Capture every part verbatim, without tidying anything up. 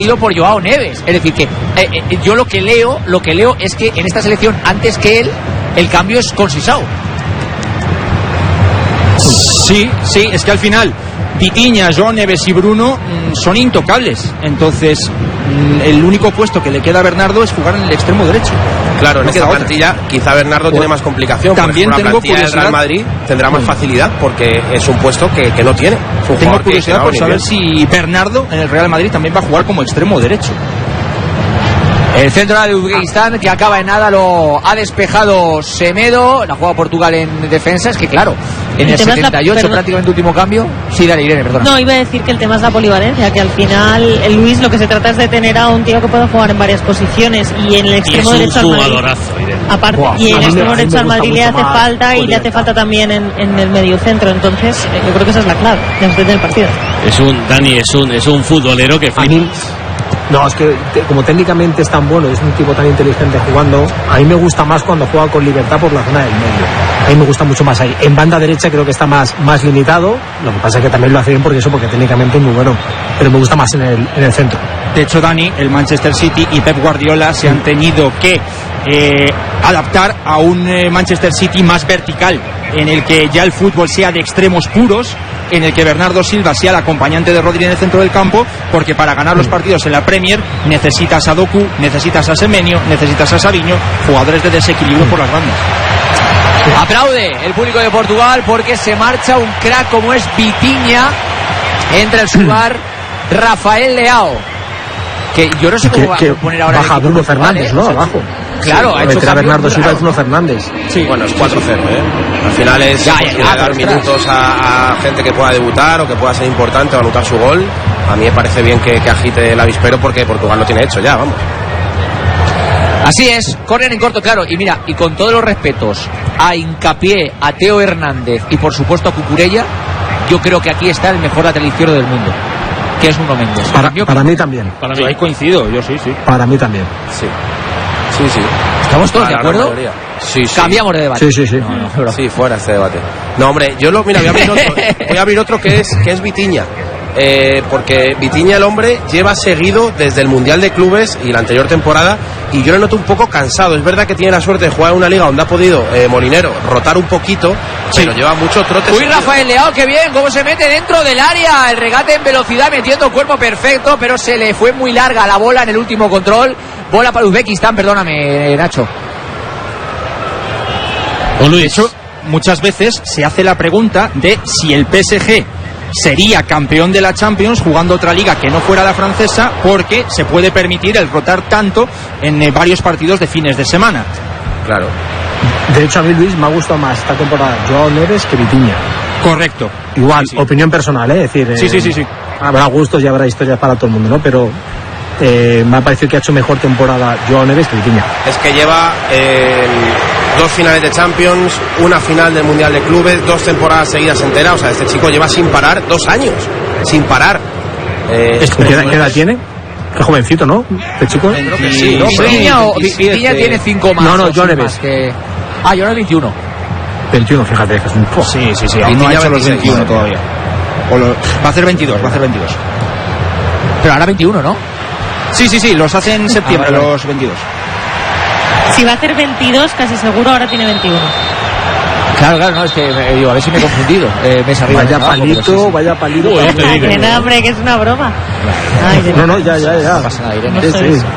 por Joao Neves. Es decir, que eh, eh, yo lo que leo lo que leo es que en esta selección, antes que él, el cambio es con Sisao. Sí, sí, es que al final Vitinha, Joao Neves y Bruno mmm, son intocables. Entonces mmm, el único puesto que le queda a Bernardo es jugar en el extremo derecho. Claro, en no esta plantilla otra. Quizá Bernardo pues, tiene más complicación. También por ejemplo, tengo la plantilla del Real Madrid tendrá más facilidad porque es un puesto que, que no tiene. Un tengo curiosidad por saber si Bernardo en el Real Madrid también va a jugar como extremo derecho. El centro de Uzbekistán, que acaba en nada, lo ha despejado Semedo. La juega Portugal en defensa. Es que claro, en el, el setenta y ocho, la, prácticamente último cambio. Sí, dale, Irene, perdón. No, iba a decir que el tema es la polivalencia, que al final el Luis lo que se trata es de tener a un tío que pueda jugar en varias posiciones. Y en el extremo derecho al Madrid, aparte, wow, y en el extremo derecho al Madrid le hace falta y le hace falta también en, en el medio centro. Entonces yo creo que esa es la clave después del partido. Es un Dani, es un, es un futbolero que flipas. No, es que te, como técnicamente es tan bueno, es un tipo tan inteligente jugando, a mí me gusta más cuando juega con libertad por la zona del medio. A mí me gusta mucho más ahí. En banda derecha creo que está más, más limitado, lo que pasa es que también lo hace bien porque eso, porque técnicamente es muy bueno, pero me gusta más en el, en el centro. De hecho, Dani, el Manchester City y Pep Guardiola se han tenido que eh, adaptar a un eh, Manchester City más vertical, en el que ya el fútbol sea de extremos puros, en el que Bernardo Silva sea el acompañante de Rodri en el centro del campo, porque para ganar los partidos en la Premier necesitas a Doku, necesitas a Semenyo, necesitas a Savinho, jugadores de desequilibrio por las bandas. Aplaude el público de Portugal porque se marcha un crack como es Vitinha. Entra el jugar Rafael Leao, que yo no sé cómo va a poner ahora baja Bruno Fernández, ¿no? Abajo. Claro, sí, ha hecho meter a Bernardo Silva y Bruno Fernández. Sí, bueno, es cuatro cero, ¿eh? Al final es ya, ya, ya, dar minutos a, a gente que pueda debutar o que pueda ser importante o anotar su gol. A mí me parece bien que, que agite el avispero porque Portugal lo tiene hecho ya, vamos. Así es, corren en corto, claro. Y mira, y con todos los respetos a Hincapié, a Teo Hernández y por supuesto a Cucurella, yo creo que aquí está el mejor lateral izquierdo del mundo, que es Nuno Méndez. Para, para mí también. Para mí, ahí coincido, yo sí, sí. Para mí también. Sí. Sí, sí. ¿Estamos todos de acuerdo? Sí, sí. Cambiamos de debate. Sí, sí, sí. No, no, sí, fuera este debate. No, hombre, yo lo, mira, voy a abrir otro, voy a abrir otro que es, que es Vitinha. Eh, porque Vitinha, el hombre, lleva seguido desde el Mundial de Clubes y la anterior temporada, y yo le noto un poco cansado. Es verdad que tiene la suerte de jugar en una liga donde ha podido eh, Molinero rotar un poquito, sí, pero lleva mucho trote. Uy, seguido. Rafael Leao, qué bien, cómo se mete dentro del área, el regate en velocidad, metiendo el cuerpo perfecto, pero se le fue muy larga la bola en el último control. Bola para Uzbekistán, perdóname, Nacho. O Luis. De hecho, muchas veces se hace la pregunta de si el P S G sería campeón de la Champions jugando otra liga que no fuera la francesa, porque se puede permitir el rotar tanto en eh, varios partidos de fines de semana. Claro. De hecho, a mí, Luis, me ha gustado más esta temporada Joao Neves que Vitinha. Correcto. Igual, sí, sí. Opinión personal, ¿eh? Es decir, sí, eh, sí, sí, sí. Habrá gustos y habrá historias para todo el mundo, ¿no? Pero eh, me ha parecido que ha hecho mejor temporada Joao Neves que Vitinha. Es que lleva eh, dos finales de Champions, una final del Mundial de Clubes, dos temporadas seguidas enteras. O sea, este chico lleva sin parar dos años, sin parar. Eh, ¿Qué edad, ¿Qué edad tiene? Qué jovencito, ¿no? Este chico. Creo que sí, ¿no? Vitinha, o, Vitinha tiene cinco más. No, no, Joao Neves. Que... Ah, Joao Neves veintiuno. veintiuno, fíjate, que es un... Oh, sí, sí, sí, aún no ha hecho los veintiuno todavía. O lo... Va a hacer veintidós, va a hacer veintidós. Pero ahora veintiuno, ¿no? Sí, sí, sí, los hace en septiembre, ah, vale, los veintidós. Si va a hacer veintidós, casi seguro ahora tiene veintiuno. Claro, claro, no, es que eh, digo, a ver si me he confundido. Eh, mes arriba, vaya abajo, palito, sí, sí. vaya palito. Uy, que no, hombre, que es una broma. Ay, no, no, ya, ya, ya. No pasa nada, Irene. No sí, sí.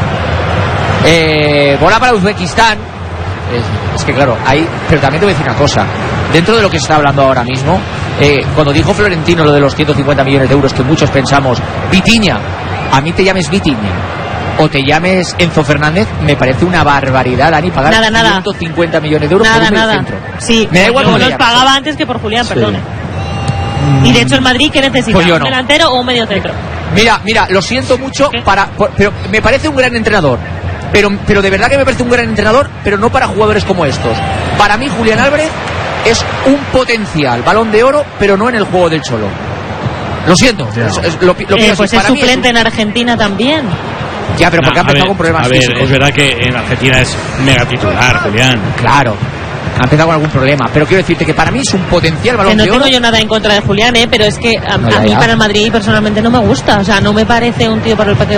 Eh, bola para Uzbekistán. Es, es que claro, hay, pero también te voy a decir una cosa. Dentro de lo que se está hablando ahora mismo, eh, cuando dijo Florentino lo de los ciento cincuenta millones de euros, que muchos pensamos, Vitinha, a mí te llames Vitinha o te llames Enzo Fernández, me parece una barbaridad, Dani, pagar nada, nada. ciento cincuenta millones de euros nada, por un nada. centro. Sí, me da igual como cómo los pagaba antes que por Julián, sí. perdone. Mm. Y de hecho el Madrid, ¿qué necesita? Pues yo ¿Un no. delantero o un medio centro? Mira, mira, lo siento mucho, para, por, pero me parece un gran entrenador. Pero, pero de verdad que me parece un gran entrenador, pero no para jugadores como estos. Para mí, Julián Álvarez es un potencial Balón de Oro, pero no en el juego del Cholo. Lo siento. Yeah. Es, es, lo, lo eh, pues es suplente es un... en Argentina también. Ya, pero porque no, ha empezado ver, con problemas a ver, físicos. es verdad que en Argentina es mega titular, Julián. Claro. Ha empezado con algún problema, pero quiero decirte que para mí es un potencial Balón que no de Oro. No tengo yo nada en contra de Julián, ¿eh? Pero es que a, no, ya, a mí ya. para el Madrid personalmente no me gusta. O sea, no me parece un tío para el que